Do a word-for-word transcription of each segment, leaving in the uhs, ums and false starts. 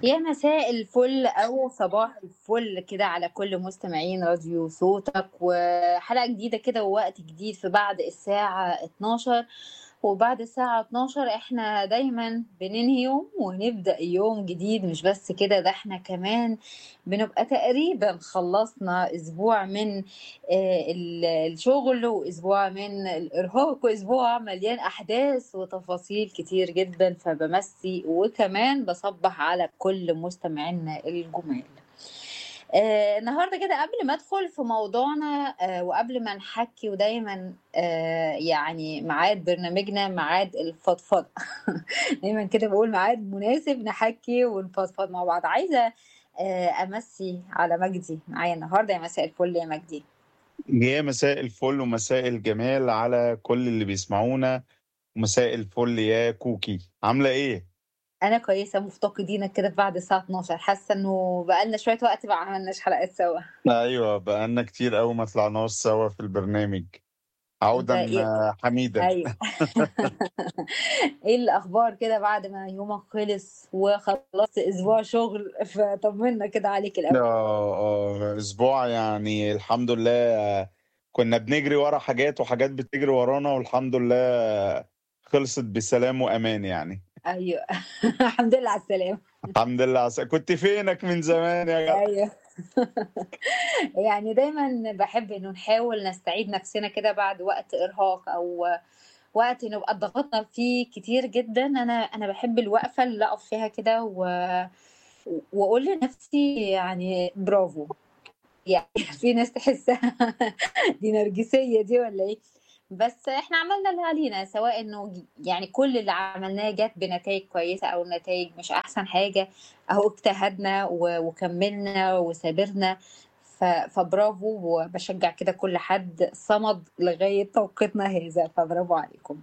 يا مساء الفل أو صباح الفل كده على كل مستمعين راديو صوتك، وحلقة جديدة كده ووقت جديد في بعد الساعة اتناشر. وبعد الساعة اتناشر احنا دايما بننهي يوم ونبدأ يوم جديد. مش بس كده، ده احنا كمان بنبقى تقريبا خلصنا أسبوع من آه، ال- الشغل، وأسبوع من الإرهاق، وأسبوع مليان أحداث وتفاصيل كتير جدا. فبمسي وكمان بصبح على كل مستمعينا الجمال. آه، النهارده كده قبل ما ادخل في موضوعنا، آه، وقبل ما نحكي، ودايما آه، يعني ميعاد برنامجنا ميعاد الفضفضه. دايما كده بقول ميعاد مناسب نحكي ونفضفض مع بعض. عايزه آه، امسي على مجدي معايا النهارده. يا مساء الفل يا مجدي. يا مساء الفل ومساء الجمال على كل اللي بيسمعونا، ومساء الفل يا كوكي، عاملة ايه؟ انا كويسه، مفتقدينك كده بعد الساعه اتناشر. حاسه انه بقالنا شويه وقت ما عملناش حلقات سوا. ايوه، بقالنا كتير قوي ما طلعناش سوا في البرنامج. انت عودا ايه؟ آه، حميدا. ايوه. ايه الاخبار كده بعد ما يومك خلص وخلصت اسبوع شغل؟ فطمنا كده عليك اه الاول. اه اسبوع يعني الحمد لله. آه، كنا بنجري ورا حاجات وحاجات بتجري ورانا، والحمد لله آه، خلصت بسلام وامان يعني. ايوه. الحمد لله على السلامه. الحمد لله عس... كنت فينك من زمان يا جدع. ايوه. يعني دايما بحب انه نحاول نستعيد نفسنا كده بعد وقت ارهاق، او وقت نبقى ضغطنا فيه كتير جدا. انا انا بحب الوقفه اللي اقف فيها كده و... واقول لنفسي يعني برافو. يعني في ناس تحسها دي نرجسية دي ولا ايه؟ بس احنا عملنا اللي علينا، سواء انه ج- يعني كل اللي عملناه جت بنتائج كويسة او نتائج مش احسن حاجة، اهو اجتهدنا و- وكملنا وثابرنا. ف- فبرافو، وبشجع كده كل حد صمد لغاية توقيتنا هذا، فبرافو عليكم.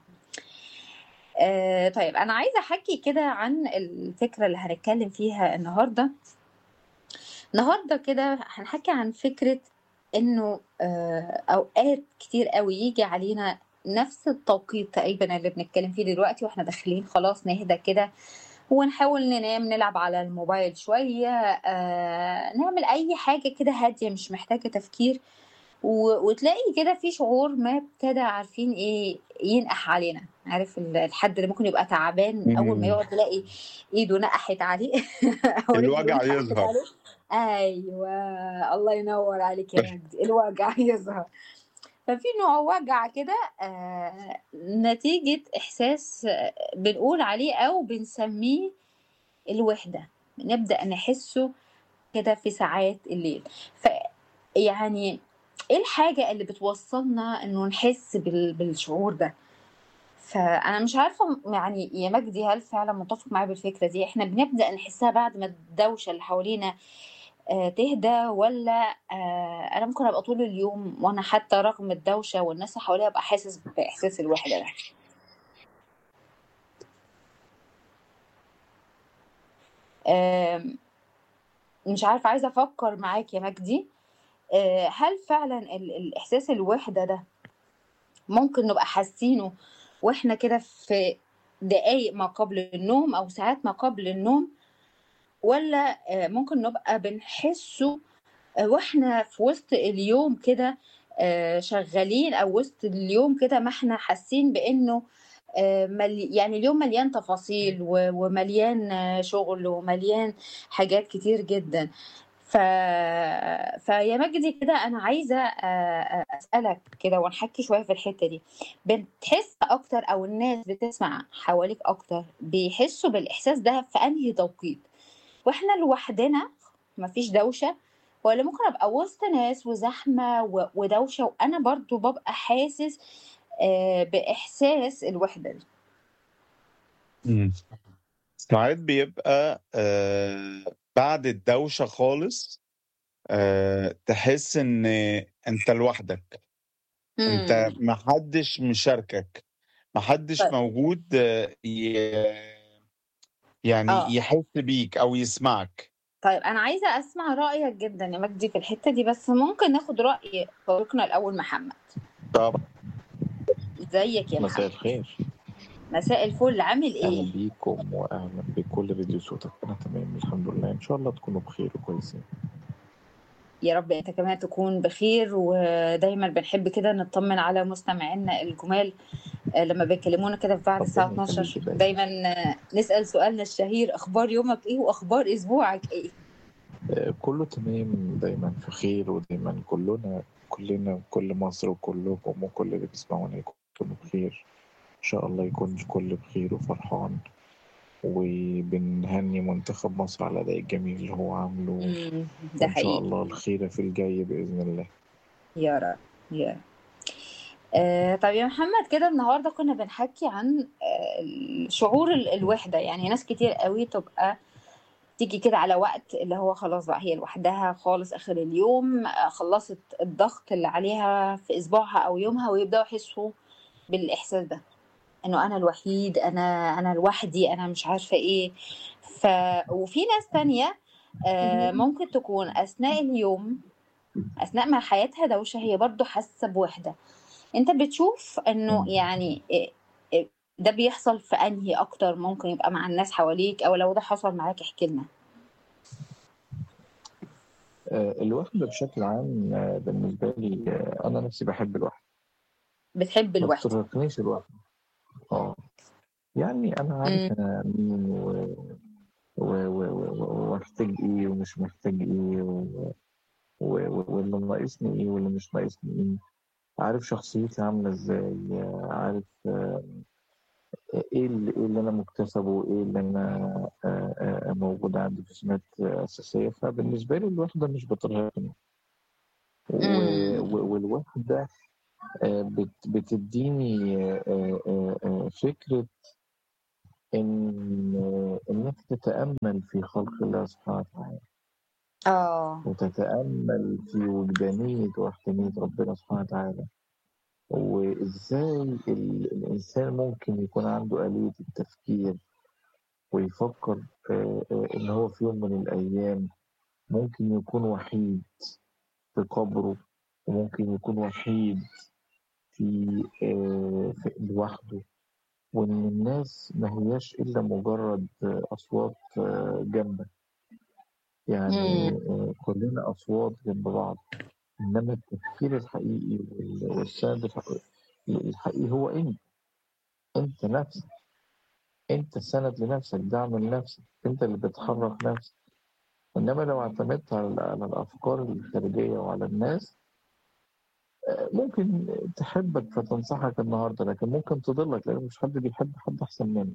آه طيب، انا عايزة احكي كده عن الفكرة اللي هنتكلم فيها النهاردة. النهارده كده هنحكي عن فكرة إنه آه، أوقات كتير قوي يجي علينا نفس التوقيت تقريبا اللي بنتكلم فيه دلوقتي، واحنا داخلين خلاص نهدى كده ونحاول ننام، نلعب على الموبايل شوية، آه، نعمل أي حاجة كده هادية مش محتاجة تفكير. و- وتلاقي كده في شعور ما ابتدى، عارفين ايه، ينقح علينا. عارف ال- الحد اللي ممكن يبقى تعبان اول ما مم. يقعد يلاقي ايده نقحت عليه او رجله الوجع نقحت يظهر. عليه. ايوه، الله ينور عليك يا مجدي، الوجع يظهر. ففي نوع وجع كده، آه نتيجة احساس آه، بنقول عليه او بنسميه الوحدة. نبدأ نحسه كده في ساعات الليل. ف يعني إيه الحاجة اللي بتوصّلنا إنه نحس بال بالشعور ده؟ فأنا مش عارفة م يعني يا مجدي، هل فعلًا متّفق معايا بالفكرة دي؟ إحنا بنبدأ نحسّها بعد ما الدوشة اللي حوالينا آآ تهدى، والّا آآ أنا ممكن أبقى طول اليوم وأنا حتى رغم الدوشة والناس اللي حواليّا أبقى حاسس بإحساس الوحدة ده؟ آمم مش عارفة، عايزة أفكّر معاك يا مجدي. آآ هل فعلًا ال الإحساس الوحدة ده ممكن نبقى حاسينه واحنا كده في دقايق ما قبل النوم او ساعات ما قبل النوم، ولا آه، ممكن نبقى بنحسه آه، واحنا في وسط اليوم كده، آه، شغالين، او وسط اليوم كده ما احنا حاسين بانه آه، ملي يعني اليوم مليان تفاصيل و- ومليان آه، شغل ومليان حاجات كتير جدا. ف... فيا مجدي كده أنا عايزة آآ أسألك كده ونحكي شوية في الحتّة دي. بتحس أكتر، أو الناس بتسمع حواليك أكتر بيحسّوا بالإحساس ده في أنهي توقيت؟ وإحنا لوحدنا ما فيش دوشة، والّا ممكن أبقى وسط ناس وزحمة و ودوشة وأنا برضه بابقى حاسس آآ بإحساس الوحدة دي؟ مم. ساعات بيبقى آه، بعد الدوشة خالص، آه، تحس ان انت لوحدك. انت إمم. محدش مشاركك، محدش طيب. موجود آه، ي- يعني آه. يحس بيك او يسمعك. طيب أنا عايزة أسمع رأيك جدًا يا مجدي في الحتّة دي، بس ممكن ناخد رأي صديقنا الأول محمد. طب إزيك يا مساء محمد؟ الخير. مساء الفل، عامل أهلا إيه؟ بيكم وأهلا بكل فيديو صوتك. أنا تمام الحمد لله، إن شاء الله تكونوا بخير وكويسين. يا رب أنت كمان تكون بخير، ودايما بنحب كده نطمن على مستمعينا الجمال آه، لما بيكلمونا كده في بعد الساعة ربنا يخليك اتناشر دايما. دايما آه، نسأل سؤالنا الشهير: أخبار يومك إيه وأخبار أسبوعك إيه؟ آه، كله تمام، دايما في خير، ودايما كلنا كلنا كل مصر وكلكم وكل اللي بيسمعونا يكونوا بخير إن شاء الله. يكون الكل بخير وفرحان، وبنهني منتخب مصر على الأداء الجميل اللي هو عامله، امم ده وإن شاء حقيقي. الله الخير في الجاي بإذن الله. يا رب يا رب. آه طب يا محمد، كده النهارده كنا بنحكي عن آه شعور ال- الوحدة. يعني ناس كتير قوي تبقى تيجي كده على وقت اللي هو خلاص بقى هي لوحدها خالص آخر اليوم، آه، خلصت الضغط اللي عليها في أسبوعها أو يومها، ويبدأوا يحسوا بالإحساس ده، إنه أنا الوحيد، أنا أنا لوحدي، أنا مش عارفة إيه. ف وفي ناس تانية آه، ممكن تكون أثناء اليوم، أثناء ما حياتها دوشة، هي برضو حاسة بوحدة. أنت بتشوف إنه مم. يعني إيه- إيه ده بيحصل في أنهي أكتر؟ ممكن يبقى مع الناس حواليك، أو لو ده حصل معاك احكي لنا. آه، الوحدة بشكل عام، آه، بالنسبة لي، آه، أنا نفسي بحب الوحدة. بتحب ما الوحدة؟ بترهقنيش الوحدة. اه يعني انا عارف انا مين و... و... و... و... واحتاج ايه ومش محتاج ايه و... و... و- واللي ناقصني ايه واللي مش ناقصني ايه. عارف شخصيتي عاملة ازاي، عارف آه، ايه اللي, إيه اللي انا مكتسبه وايه اللي انا آه، آه، موجود عندي في سمات آه، اساسية. فبالنسبة لي الوحدة مش بترهقني، و... امم و... والوحدة آه، بت... بتديني آه، آه، آه، فكرة إن إنك تتأمل في خلق الله سبحانه وتعالى، اه وتتأمل في وجدانية وحدانية ربنا سبحانه وتعالى، وإزاي ال- الإنسان ممكن يكون عنده آلية التفكير ويفكر آه، آه، إن هو في يوم من الأيام ممكن يكون وحيد في قبره، وممكن يكون وحيد في آه، في- لوحده، وإن الناس ما هياش إلا مجرد آه، أصوات آه، جنبك. يعني امم آه، كلنا أصوات جنب بعض، إنما التفكير الحقيقي وال- والسند الحقيقي الحقيقي هو أنت. أنت نفسك، أنت السند لنفسك، دعم لنفسك، أنت اللي بتحرك نفسك. إنما لو اعتمدت على على الأفكار الخارجية وعلى الناس، آه، ممكن تحبك فتنصحك النهاردة، لكن ممكن تضلك، لأن مش حد بيحب حد أحسن منه.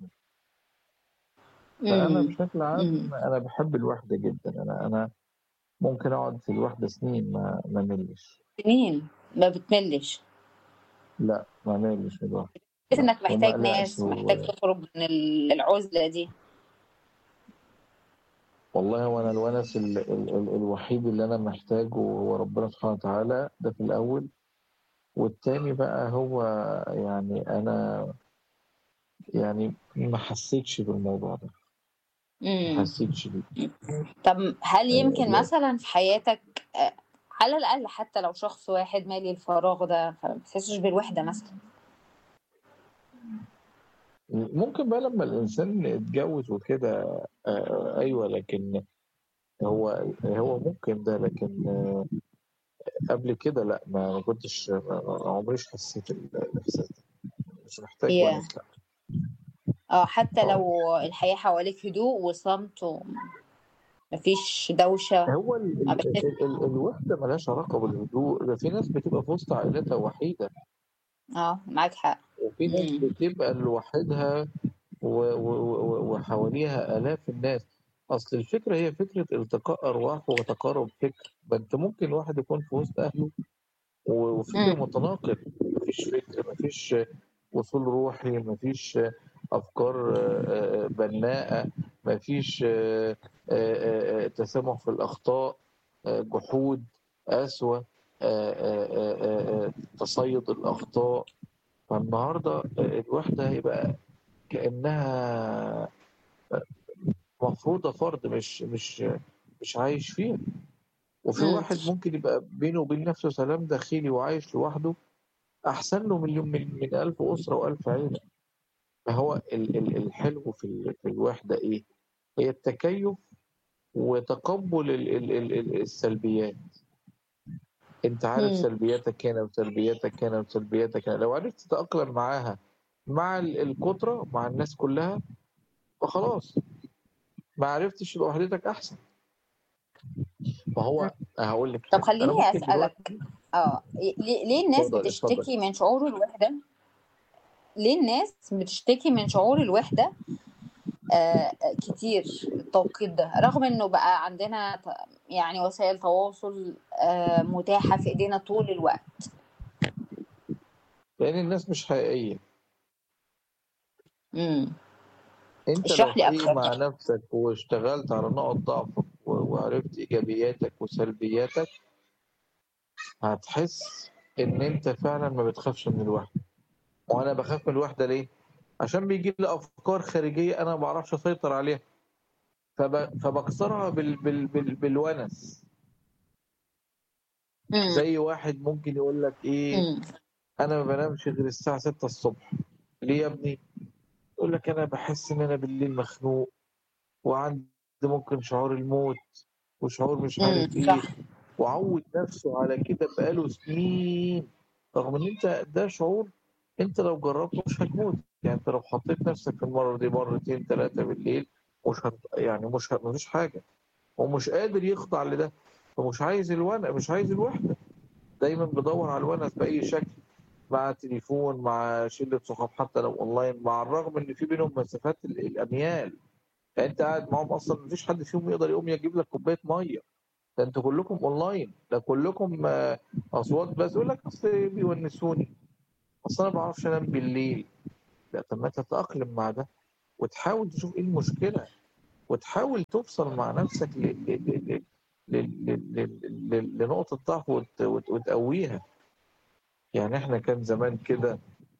فأنا امم بشكل امم عام أنا بحب الوحدة جدا. أنا أنا ممكن أقعد في الوحدة سنين ما ما ملش. سنين ما بتملش؟ لا ما ملش من الوحدة. تحس لا انك وما محتاج قلقش ناس، محتاج و... تخرج من ال- العزلة دي؟ والله وانا الونس ال... ال... ال... الوحيد اللي انا محتاجه هو ربنا سبحانه وتعالى، ده في الاول. والتاني بقى هو، يعني انا يعني ما حسيتش بالموضوع ده، ما امم حسيتش بيه. طب هل آه، يمكن لا. مثلا في حياتك آه، على الأقل حتى لو شخص واحد مالي الفراغ ده، فما بتحسش بالوحدة مثلا؟ ممكن بقى لما الانسان اتجوز وكده، آه، ايوه، لكن هو هو ممكن ده، لكن آه، قبل كده لا، ما ما كنتش ما عمريش حسيت الاحساس ده. مش محتاج هي ونس، لا. اه حتى اه لو الحياة حواليك هدوء وصمت ومفيش دوشة، هو ال ما ال بتحس؟ ال ال الوحدة ملهاش علاقة بالهدوء. ده في ناس بتبقى في وسط عائلتها وحيدة، اه معاك حق. وفي ناس امم بتبقى لوحدها و- و- و- وحواليها آلاف الناس. أصل الفكرة هي فكرة التقاء أرواح وتقارب فكر. ما أنت ممكن واحد يكون في وسط أهله و- وفكر امم متناقض، مفيش فكر، مفيش وصول روحي، مفيش أفكار آه، آه، بناءة، مفيش آه، آه، آه، تسامح في الأخطاء، آه، جحود، قسوة، آه، آه، آه، آه، تصيد الأخطاء. فالنهاردة آه، الوحدة هيبقى كأنها مفروضة فرض، مش مش مش عايش فيها. وفي امم واحد ممكن يبقى بينه وبين نفسه سلام داخلي وعايش لوحده، أحسن له مليون من من ألف أسرة وألف عيلة. فهو ال- ال- الحلو في ال- في الوحدة إيه؟ هي التكيف وتقبل ال- ال- ال- ال- السلبيات. أنت عارف مم. سلبياتك هنا وسلبياتك هنا وسلبياتك هنا، لو عرفت تتأقلم معاها مع ال- الكترة مع الناس كلها فخلاص. ما عرفتش يبقى وحدتك أحسن. مم. فهو هقول لك طب حاجة، أنا خليني ممكن دلوقتي. أسألك، اه ليه ليه الناس اتفضل اتفضل. بتشتكي من شعور الوحدة؟ ليه الناس بتشتكي من شعور الوحدة آه كتير التوقيت ده، رغم انه بقى عندنا ت- يعني وسائل تواصل آه متاحة في ايدينا طول الوقت؟ لأن الناس مش حقيقية. امم أنت لو اشرح لي حقيقي اكتر. مع نفسك واشتغلت على نقط ضعفك و- وعرفت إيجابياتك وسلبياتك، هتحس إن أنت فعلا ما بتخافش من الوحدة. وأنا بخاف من الوحدة ليه؟ عشان بيجي لي أفكار خارجية أنا ما بعرفش أسيطر عليها، فب... فبكسرها بال... بال... بال... بالونس. امم زي واحد ممكن يقول لك إيه، امم أنا ما بنامش غير الساعة ستة الصبح. ليه يا ابني؟ يقول لك أنا بحس إن أنا بالليل مخنوق وعندي ممكن شعور الموت وشعور مش امم عارف ايه، صح. وعود نفسه على كده بقاله سنين. رغم ان انت ده شعور انت لو جربته مش هتموت. يعني انت لو حطيت نفسك في المره دي مرتين ثلاثه بالليل مش هت... يعني مش ه... مفيش حاجه. ومش قادر يخضع لده، فمش عايز الون مش عايز الوحده. دايما بدور على الونس باي شكل، مع تليفون، مع شله صحاب حتى لو اونلاين، مع الرغم ان في بينهم مسافات ال- الاميال. يعني انت قاعد معاهم اصلا مفيش حد فيهم يقدر يقوم يجيب لك كوبايه ميه. ده انتوا كلكم اونلاين، ده كلكم آه، اصوات بس. يقول لك اصل بيونسوني، اصل انا ما بعرفش انام بالليل. لا، طب ما تتاقلم مع ده وتحاول تشوف ايه المشكله، وتحاول توصل مع نفسك ل... ل... ل... ل... ل... ل... ل... لنقطه ضعف وت... وت... وتقويها. يعني احنا كان زمان كده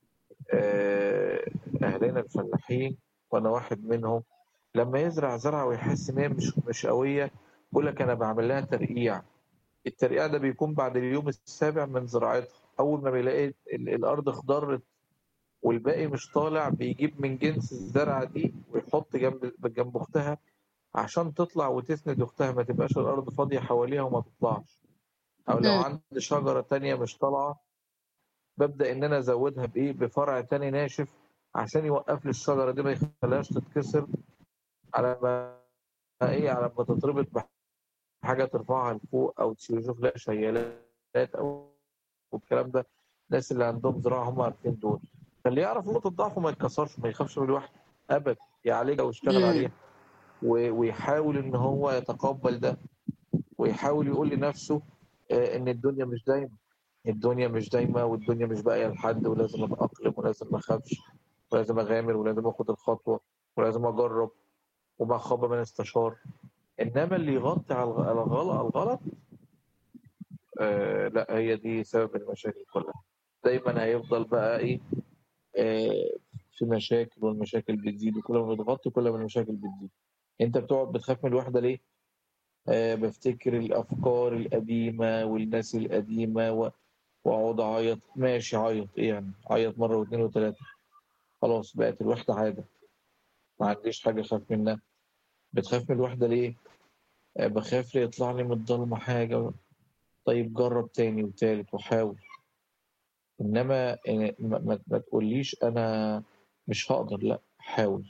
آه، اهلنا الفلاحين وانا واحد منهم، لما يزرع زرعه ويحس ان هي مش مش قويه يقول لك انا بعمل لها ترقيع. الترقيع ده بيكون بعد اليوم السابع من زراعتها. اول ما بيلاقي ال- الارض خضرت والباقي مش طالع، بيجيب من جنس الزرعه دي ويحط جنب جنب اختها عشان تطلع وتسند اختها، ما تبقاش الارض فاضيه حواليها وما تطلعش. او لو امم عندي شجره تانية مش طالعه، ببدا ان انا ازودها بايه، بفرع تاني ناشف عشان يوقف لي الشجره دي، ما يخليهاش تتكسر، على ما ايه، على ما تتربط بحاجه ترفعها لفوق او تشوف لها شيالات او والكلام ده. الناس اللي عندهم زراعه هم عارفين دول. فاللي يعرف نقطه ضعفه ما يتكسرش، ما يخافش من الواحد ابدا، يعالجها ويشتغل امم عليها و- ويحاول ان هو يتقبل ده، ويحاول يقول لنفسه آه، ان الدنيا مش دايما، الدنيا مش دايما والدنيا مش باقيه لحد، ولازم اتاقلم ولازم ما اخافش ولازم اغامر ولازم اخد الخطوه ولازم اجرب، وما خاب من استشار. انما اللي يغطي على الغ- على الغلط على الغلط آه لا، هي دي سبب المشاكل كلها. دايما هيفضل بقى ايه، آه في مشاكل، والمشاكل بتزيد، وكل ما بتغطي كل ما المشاكل بتزيد. انت بتقعد بتخاف من الوحده ليه؟ آه بفتكر الافكار القديمه والناس القديمه و- واقعد اعيط. ماشي، عيط ايه يعني؟ عيط مره واثنين وثلاثه، خلاص بقت الوحده عاده، ما عنديش حاجه اخاف منها. بتخاف من الوحده ليه؟ آه بخاف لي يطلع لي من الضلمه حاجه. طيب جرب تاني وتالت وحاول. انما آه، ما, ما, ما تقوليش انا مش هقدر، لا حاول.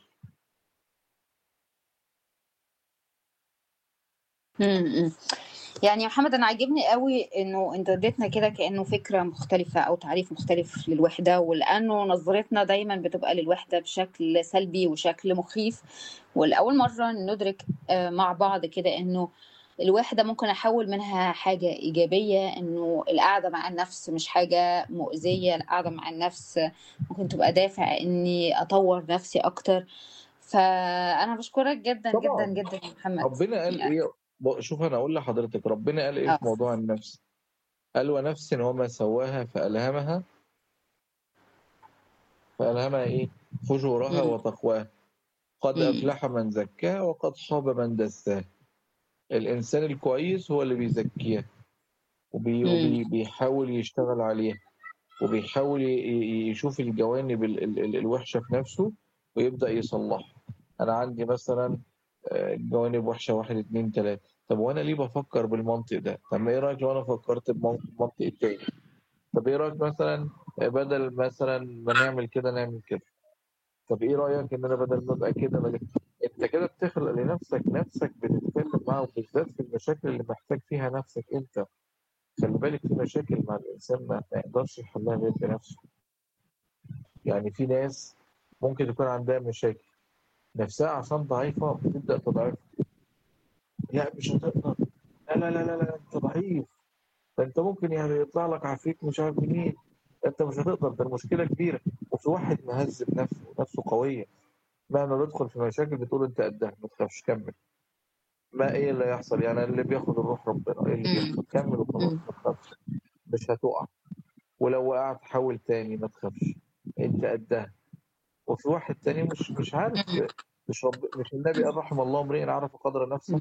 امم يعني يا محمد، انا عاجبني قوي انه انت اديتنا كده كانه فكره مختلفه او تعريف مختلف للوحده، ولانه نظرتنا دايما بتبقى للوحده بشكل سلبي وشكل مخيف. والاول مره ندرك آه، مع بعض كده انه الوحده ممكن احول منها حاجه ايجابيه، انه القعده مع النفس مش حاجه مؤذيه، القعده مع النفس ممكن تبقى دافع اني اطور نفسي اكتر. فانا بشكرك جدا جدا طبعا. جدا يا محمد. ربنا قال ايه؟ ب- شوف انا اقول لحضرتك ربنا قال ايه اه. في موضوع النفس. قال ونفس وما سواها فألهمها، فألهمها ايه؟ فجورها امم وتقواها. قد امم أفلح من زكاها وقد خاب من دساها. الإنسان الكويس هو اللي بيزكيها وبي امم وبي بيحاول يشتغل عليها، وبيحاول ي- ي- يشوف الجوانب ال- ال- ال- الوحشة في نفسه ويبدأ يصلحها. أنا عندي مثلا آه، جوانب وحشة واحد اتنين تلاتة. طب وأنا ليه بفكر بالمنطق ده؟ طب ما إيه رأيك لو أنا فكرت بالمنطق التاني؟ طب إيه رأيك مثلا آه، بدل مثلا ما نعمل كده نعمل كده؟ طب إيه رأيك إن أنا بدل ما أبقى كده بقى أنت كده بتخلق لنفسك، نفسك بتتكلم معاها، بالذات في المشاكل اللي محتاج فيها نفسك أنت. خلي بالك في مشاكل مع الإنسان ما ما يقدرش يحلها غير بنفسه. يعني في ناس ممكن يكون عندها مشاكل نفسها عشان ضعيفة بتبدأ تضعف. لا مش هتقدر، لا لا لا لا, لا انت ضعيف، ده انت ممكن يعني يطلع لك عفريت مش عارف منين، ده انت مش هتقدر، ده المشكلة كبيرة. وفي واحد مهذب نفسه ونفسه قوية، مهما بيدخل في مشاكل بتقول انت قدها ما تخافش كمل. ما ايه اللي يحصل؟ يعني اللي بياخد الروح ربنا، ايه اللي امم بيحصل؟ كمل وخلاص امم ما تخافش، مش هتقع، ولو وقعت حاول تاني ما تخافش، انت قدها. وفي واحد تاني مش مش عارف، مش رب مش النبي قال رحم الله امرئ عرف قدر نفسه.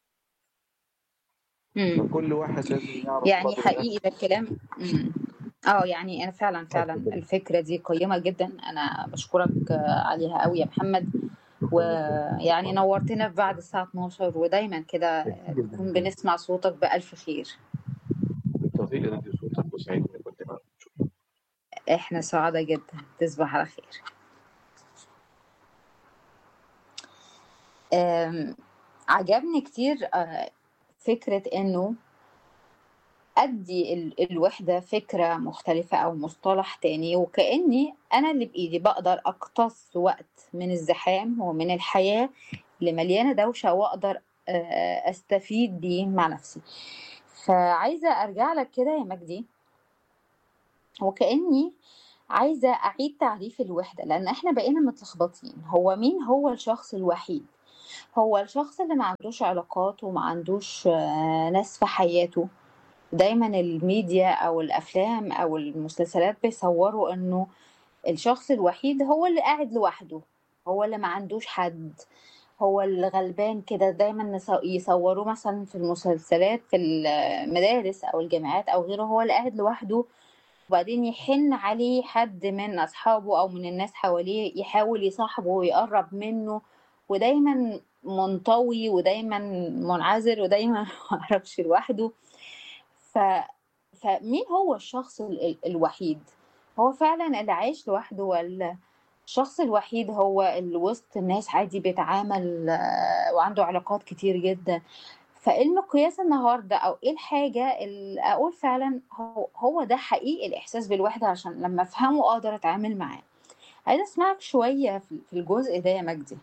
امم فكل واحد لازم يعرف يعني قدر حقيقي نفسه. ده الكلام. امم اه يعني انا فعلا فعلا اتفضل. الفكره دي قيمه جدا، انا بشكرك آه، عليها قوي يا محمد. ربنا يكرمك. ويعني نورتنا في بعد الساعه اتناشر، ودايما كده ميرسي جدا نكون جدا. بنسمع صوتك بألف خير. بالتوفيق يا راديو صوتك، وسعيد اني كنت معاك. احنا سعداء جدا، تصبح على خير. آم، عجبني كتير آه، فكرة انه ادي ال- الوحدة فكرة مختلفة او مصطلح تاني، وكأني انا اللي بايدي بقدر اقتص وقت من الزحام ومن الحياة اللي مليانة دوشة، واقدر آه، استفيد بيه مع نفسي. فعايزة ارجع لك كده يا مجدي، وكأني عايزة أعيد تعريف الوحدة، لأن إحنا بقينا متلخبطين. هو مين هو الشخص الوحيد؟ هو الشخص اللي ما عندوش علاقات وما عندوش آه، ناس في حياته. دايما الميديا أو الأفلام أو المسلسلات بيصوروا إنه الشخص الوحيد هو اللي قاعد لوحده، هو اللي ما عندوش حد، هو اللي غلبان كده. دايما نص- يصوروه مثلا في المسلسلات في المدارس أو الجامعات أو غيره، هو اللي قاعد لوحده، وبعدين يحن عليه حد من أصحابه أو من الناس حواليه يحاول يصاحبه ويقرب منه، ودايما منطوي ودايما منعزل ودايما معرفش لوحده. ف... فمين هو الشخص ال... ال- الوحيد؟ هو فعلا اللي عايش لوحده، ولا الشخص الوحيد هو اللي وسط الناس عادي بيتعامل آه، وعنده علاقات كتير جدا؟ فايه المقياس النهارده، او ايه الحاجه اللي اقول فعلا هو هو ده حقيقي الاحساس بالوحده، عشان لما افهمه اقدر اتعامل معاه؟ عايزه اسمعك شويه في في الجزء ده يا مجدي.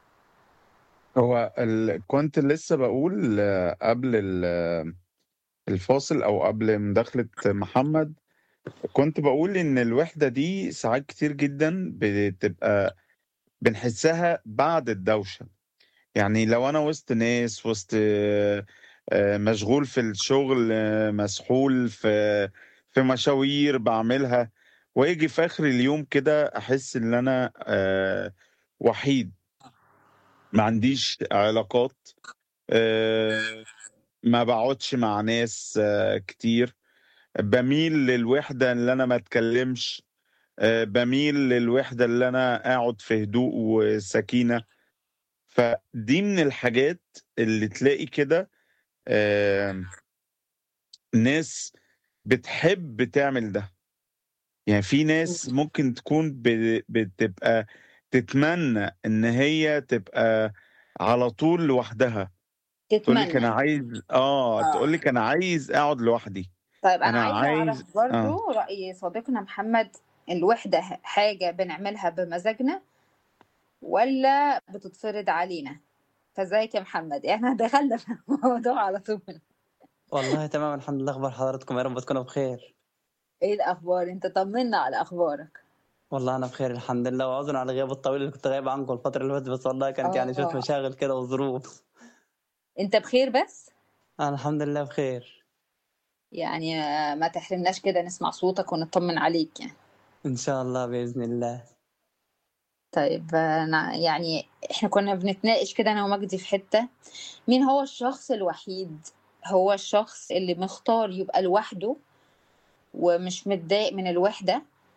هو ال... كنت لسه بقول آه، قبل ال- الفاصل او قبل مداخلة محمد، كنت بقول ان الوحدة دي ساعات كتير جدا بتبقى بنحسها بعد الدوشة. يعني لو انا وسط ناس، وسط آه، آه، مشغول في الشغل، آه، مسحول في في مشاوير بعملها، واجي في اخر اليوم كده احس ان انا آه، وحيد، ما عنديش علاقات، آه، ما بقعدش مع ناس آه، كتير، بميل للوحدة اللي انا ما اتكلمش، آه، بميل للوحدة اللي انا اقعد في هدوء وسكينة. فدي من الحاجات اللي تلاقي كده آه، ناس بتحب تعمل ده. يعني في ناس ممكن تكون ب- بتبقى تتمنى ان هي تبقى على طول لوحدها، تقول لك انا تتمنى. عايز اه اه تقول لك انا عايز اقعد لوحدي، طيب انا انا عايزه عايز اعرف اه برضو راي صديقنا محمد. الوحده حاجه بنعملها بمزاجنا ولا بتتفرض علينا؟ فازيك يا محمد؟ احنا دخلنا في الموضوع على طول. والله تمام الحمد لله. اخبار حضراتكم يا رب تكونوا بخير. ايه الاخبار؟ انت طمنا على اخبارك. والله انا بخير الحمد لله، وعذرا على الغياب الطويل اللي كنت غايب عنكم الفتره اللي فاتت، بس والله كانت يعني شويه اه مشاغل كده وظروف. انت بخير بس؟ انا الحمد لله بخير. يعني آه، ما تحرمناش كده نسمع صوتك ونطمن عليك يعني. ان شاء الله باذن الله. طيب آه، أنا يعني احنا كنا بنتناقش كده انا ومجدي في حتة، مين هو الشخص الوحيد؟ هو الشخص اللي مختار يبقى لوحده ومش متضايق من الوحدة،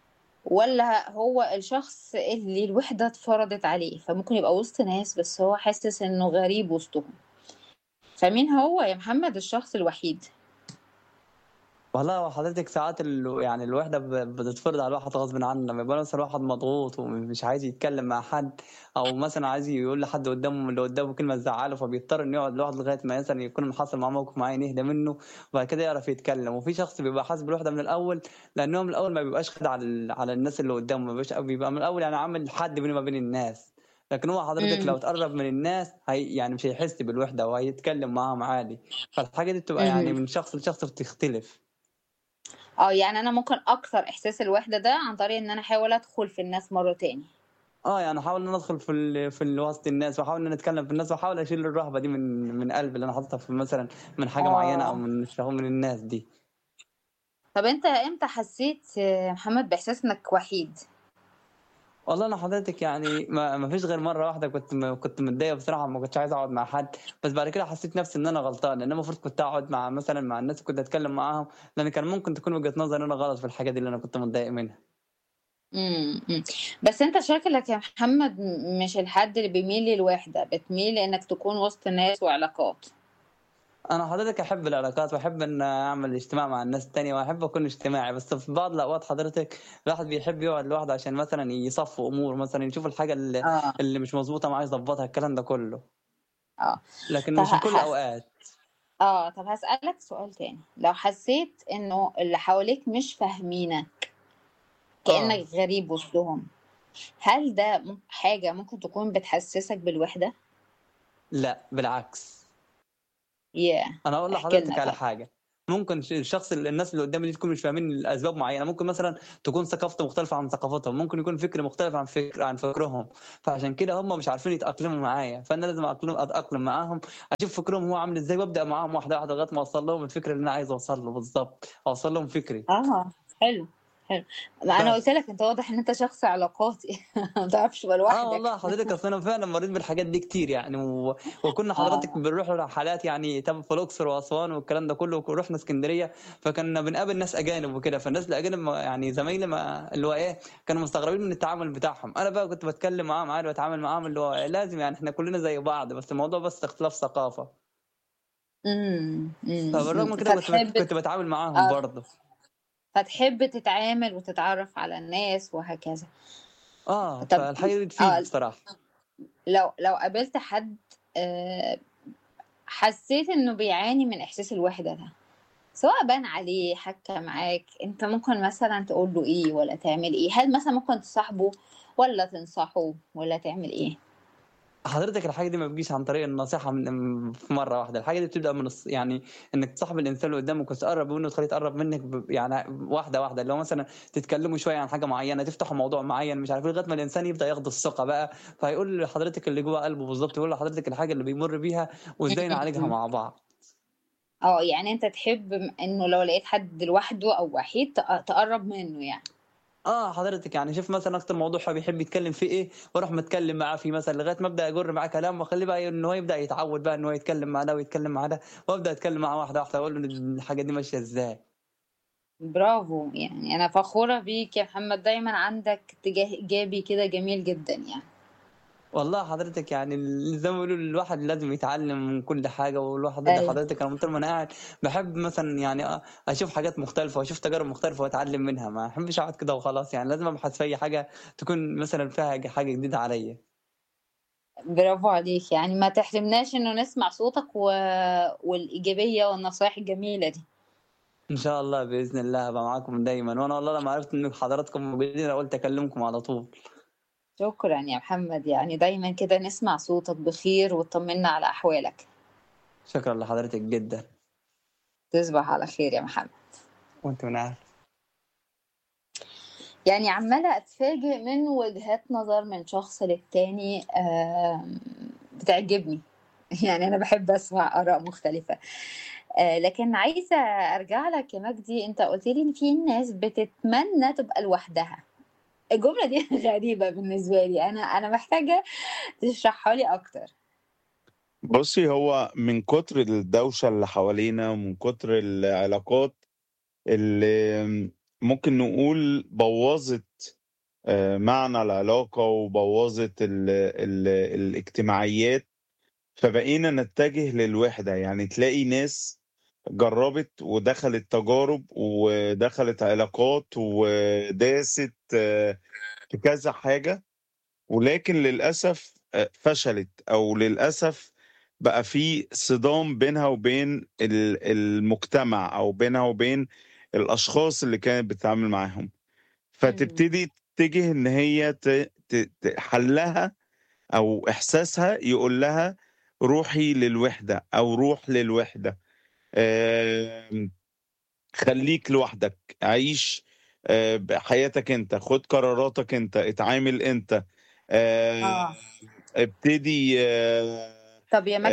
ولا هو الشخص اللي الوحدة اتفرضت عليه، فممكن يبقى وسط ناس بس هو حاسس انه غريب وسطهم؟ فمين هو يا محمد الشخص الوحيد؟ والله هو حضرتك ساعات ال... يعني الوحدة ب- بتتفرض على الواحد غصب عنه، لما يبقى مثلا واحد مضغوط ومش عايز يتكلم مع حد، أو مثلا عايز يقول لحد قدامه اللي قدامه كلمة تزعله، فبيضطر إنه يقعد لوحده لغاية ما مثلا يكون حصل معاه موقف معين يهدى منه، وبعد كده يعرف يتكلم. وفي شخص بيبقى حاسس بالوحدة من الأول، لأنه من الأول ما بيبقاش خد على ال... على الناس اللي قدامه، ما بيبقاش بيبقى من الأول يعني عامل حد بينه وما بين الناس. لكن هو حضرتك امم لو تقرب من الناس هي يعني مش هيحس بالوحدة وهيتكلم معاهم عادي. فالحاجة دي بتبقى يعني امم من شخص لشخص بتختلف. اه يعني انا ممكن اكثر احساس الوحدة ده عن طريق ان انا احاول ادخل في الناس مرة تاني. اه يعني احاول ان أنا ادخل في ال... في ال- وسط الناس، واحاول ان أنا اتكلم في الناس، واحاول اشيل الرهبه دي من من قلبي اللي انا حاططها في مثلا من حاجه معينه او اه من من الناس دي. طب انت امتى حسيت يا محمد باحساس انك وحيد؟ والله انا حضرتك يعني ما, ما فيش غير مره واحده كنت م... كنت متضايق بصراحه، ما كنتش عايز اقعد مع حد. بس بعد كده حسيت نفسي ان انا غلطان، لان انا المفروض كنت اقعد مع مثلا مع الناس كنت اتكلم معاهم، لان كان ممكن تكون وجهه نظري ان انا غلط في الحاجه دي اللي انا كنت متضايق منها. امم أمم. بس انت شكلك يا محمد م- مش الحد اللي بيميل للوحدة، بتميل انك تكون وسط ناس وعلاقات. انا حضرتك احب العلاقات، واحب ان اعمل اجتماع مع الناس التانية، واحب اكون اجتماعي. بس في بعض الاوقات حضرتك الواحد بيحب يقعد لوحده عشان مثلا يصفي امور، مثلا يشوف الحاجه اللي, اه اللي مش مظبوطه معاه يظبطها، الكلام ده كله. اه لكن طب مش في كل هس... الاوقات. اه طب هسألك سؤال تاني. لو حسيت انه اللي حواليك مش فاهمينك، اه كأنك غريب وسطهم، هل ده م- حاجة ممكن تكون بتحسسك بالوحدة؟ لا بالعكس. ياه انا اقول احكي لنا لحضرتك على طيب. حاجه. ممكن ش- الشخص اللي الناس اللي قدامي دي تكون مش فاهمين لاسباب معينه، ممكن مثلا تكون ثقافته مختلفه عن ثقافتهم، ممكن يكون فكر مختلف عن فكر عن فكرهم. فعشان كده هم مش عارفين يتاقلموا معايا، فانا لازم أتأقلم, اتاقلم معاهم، اشوف فكرهم هو عامل ازاي، وابدا معاهم واحده واحده لغايه ما اوصل لهم الفكره اللي انا عايز اوصل له بالظبط، اوصل لهم فكري. اه حلو حلو. ما انا قلت بس لك انت واضح ان انت شخص علاقاتي ما تعرفش تبقى اه لوحدك. والله حضرتك اصل انا فعلا مريت بالحاجات دي كتير يعني و... وكنا حضرتك اه بنروح رحلات يعني تم في الاقصر واسوان والكلام ده كله، ورحنا اسكندريه، فكنا بنقابل ناس اجانب وكده، فالناس الاجانب ما- يعني زمايلي ما اللي هو ايه كانوا مستغربين من التعامل بتاعهم. انا بقى كنت بتكلم معاهم عادي واتعامل معاهم اللي هو لازم، يعني احنا كلنا زي بعض، بس الموضوع بس اختلاف ثقافه. امم فبالرغم امم من كده كنت بت... فتحب كنت بتعامل معاهم اه برضه. فتحب تتعامل وتتعرف على الناس وهكذا. اه طب فالحاجه دي بتفيد اه بصراحه. لو لو قابلت حد آه، حسيت انه بيعاني من احساس الوحدة ده، سواء بان عليه حكى معاك، انت ممكن مثلا تقول له ايه ولا تعمل ايه؟ هل مثلا ممكن تصاحبه ولا تنصحه ولا تعمل ايه؟ حضرتك الحاجه دي ما بتجيش عن طريق النصيحه من في مره واحده، الحاجه دي بتبدا من الص... يعني انك تصاحب الانسان اللي قدامك وتقرب منه وتخليه يتقرب منك ب... يعني واحده واحده، اللي هو مثلا تتكلموا شويه عن حاجه معينه، تفتحوا موضوع معين مش عارف إيه، لغايه ما الانسان يبدا ياخد الثقه بقى، فيقول لحضرتك اللي جوه قلبه بالظبط، يقول لحضرتك الحاجه اللي بيمر بيها وازاي نعالجها م-م. مع بعض. اه يعني انت تحب انه لو لقيت حد لوحده او وحيد تق- تقرب منه يعني. اه حضرتك يعني شوف مثلا اكتر موضوع هو بيحب يتكلم فيه ايه، واروح متكلم معاه فيه مثلا لغايه ما ابدا اجر معاه كلام، واخليه بقى ان هو يبدا يتعود بقى ان هو يتكلم مع ده ويتكلم مع ده، وابدا اتكلم معاه واحده واحده اقول له إن الحاجه دي ماشيه ازاي. برافو، يعني انا فخورة بيك يا محمد، دايما عندك اتجاه ايجابي كده جميل جدا يعني. والله حضرتك يعني ال- زي ما بيقولوا الواحد لازم يتعلم من كل حاجه، والواحد ده ايوه حضرتك انا طول ما انا قاعد بحب مثلا يعني أ- اشوف حاجات مختلفه واشوف تجارب مختلفه واتعلم منها، ما احبش اقعد كده وخلاص، يعني لازم ابحث في اي حاجه تكون مثلا فيها حاجه جديده عليا. برافو عليك، يعني ما تحرمناش انه نسمع صوتك و... والايجابية والنصائح الجميلة دي. ان شاء الله باذن الله هبقى معاكم دايما، وانا والله لما عرفت ان حضراتكم موجودين انا قلت اكلمكم على طول. شكرا يا محمد، يعني دايما كده نسمع صوتك بخير وتطمنا على أحوالك. شكرا لحضرتك جدا. تصبح على خير يا محمد. وانت من اهل. يعني عمالة أتفاجئ من وجهات نظر من شخص للتاني، آم، بتعجبني. يعني أنا بحب أسمع آراء مختلفة. آه، لكن عايزة أرجع لك يا مجدي، أنت قلت لي إن في ناس بتتمنى تبقى لوحدها. الجملة دي غريبة بالنسبة لي، أنا أنا محتاجة تشرحها لي أكتر. بصي، هو من كتر الدوشة اللي حوالينا ومن كتر العلاقات اللي ممكن نقول بوظت آه، معنى العلاقة وبوظت ال ال الاجتماعيات، فبقينا نتجه للوحدة. يعني تلاقي ناس جربت ودخلت تجارب ودخلت علاقات وداست آه، في كذا حاجة، ولكن للأسف آه، فشلت، أو للأسف بقى في صدام بينها وبين ال- المجتمع، أو بينها وبين الأشخاص اللي كانت بتتعامل معاهم. إمم. فتبتدي تتجه إن هي ت- ت- ت- حلها أو إحساسها يقول لها روحي للوحدة أو روح للوحدة. آم، خليك لوحدك، عيش آه، حياتك انت، خد قراراتك انت، اتعامل انت. آه، آه. ابتدي آه، طب يا